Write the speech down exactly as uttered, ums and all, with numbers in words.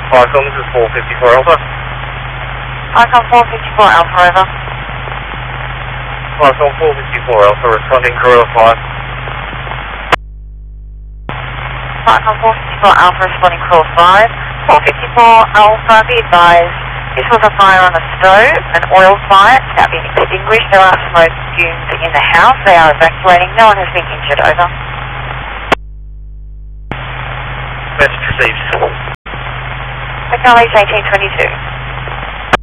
Falcon, this is four fifty-four Alpha. Falcon four fifty-four Alpha, over. Falcon four fifty-four Alpha, responding Corolla five. Falcon four fifty-four Alpha, responding Corolla five. four fifty-four Alpha, be advised, this was a fire on a stove, an oil fire, it's now being extinguished. There are smoke fumes in the house, they are evacuating, no one has been injured, over. Message received. Acknowledge eighteen twenty-two.